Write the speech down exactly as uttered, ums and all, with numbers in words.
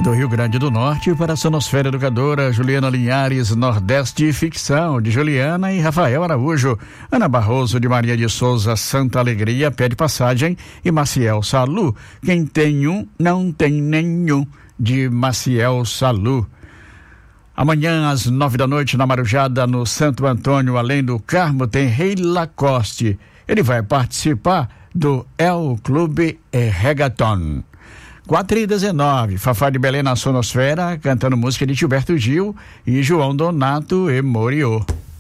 Do Rio Grande do Norte para a Sonosfera Educadora, Juliana Linhares, Nordeste Ficção, de Juliana e Rafael Araújo. Ana Barroso de Maria de Souza, Santa Alegria, pede passagem. E Maciel Salu, quem tem um, não tem nenhum, de Maciel Salu. Amanhã, às nove da noite, na Marujada, no Santo Antônio, além do Carmo, tem Rei Lacoste. Ele vai participar do El Clube Reggaeton. quatro e dezenove, Fafá de Belém na Sonosfera, cantando música de Gilberto Gil e João Donato e Moriô.